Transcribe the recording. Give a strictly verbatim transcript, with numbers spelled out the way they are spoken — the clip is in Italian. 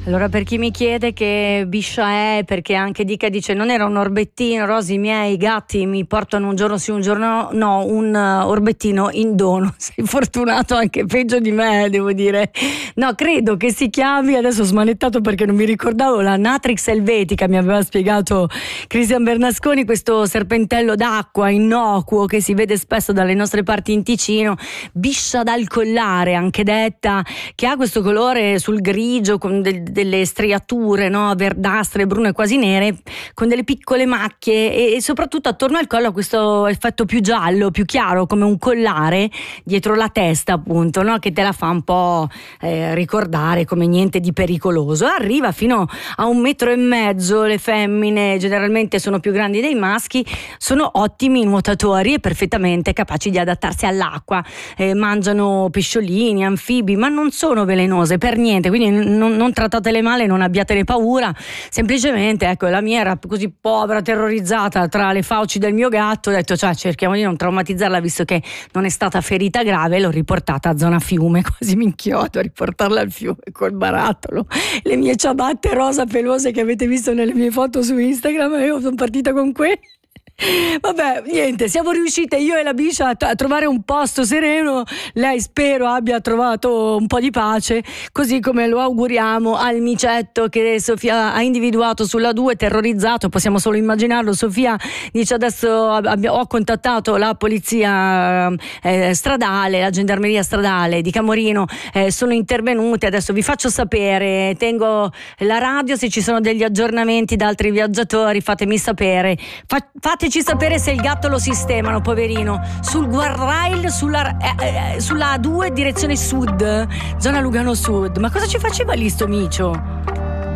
Allora, per chi mi chiede che biscia è, perché anche Dica dice non era un orbettino, Rosy, i miei gatti mi portano un giorno sì un giorno no un uh, orbettino in dono. Sei fortunato, anche peggio di me, devo dire. No, credo che si chiami, adesso ho smanettato perché non mi ricordavo, la Natrix helvetica, mi aveva spiegato Cristian Bernasconi, questo serpentello d'acqua innocuo che si vede spesso dalle nostre parti in Ticino, biscia dal collare anche detta, che ha questo colore sul grigio con del, delle striature, no, verdastre, brune, quasi nere, con delle piccole macchie e, e soprattutto attorno al collo ha questo effetto più giallo, più chiaro, come un collare dietro la testa, appunto, no, che te la fa un po' eh, ricordare come niente di pericoloso. Arriva fino a un metro e mezzo, le femmine generalmente sono più grandi dei maschi, sono ottimi nuotatori e perfettamente capaci di adattarsi all'acqua, eh, mangiano pesciolini, anfibi, ma non sono velenose per niente, quindi non, non trattatele male, non abbiatene paura, semplicemente ecco, la mia era così povera, terrorizzata tra le fauci del mio gatto, ho detto cioè cerchiamo di non traumatizzarla visto che non è stata ferita grave, l'ho riportata a zona fiume, quasi mi inchiodo a riportarla al fiume col barattolo, le mie ciabatte rosa pelose che avete visto nelle mie foto su Instagram, io sono partita con quelle. Vabbè, niente, siamo riuscite io e la biscia a, a trovare un posto sereno, lei spero abbia trovato un po' di pace, così come lo auguriamo al micetto che Sofia ha individuato sulla due, terrorizzato, possiamo solo immaginarlo. Sofia dice adesso abbia, ho contattato la polizia eh, stradale, la gendarmeria stradale di Camorino, eh, sono intervenute, adesso vi faccio sapere, tengo la radio, se ci sono degli aggiornamenti da altri viaggiatori fatemi sapere. Fa, fate Fateci sapere se il gatto lo sistemano, poverino. Sul guardrail, sulla, eh, eh, sulla A due, direzione sud, zona Lugano Sud. Ma cosa ci faceva lì sto micio?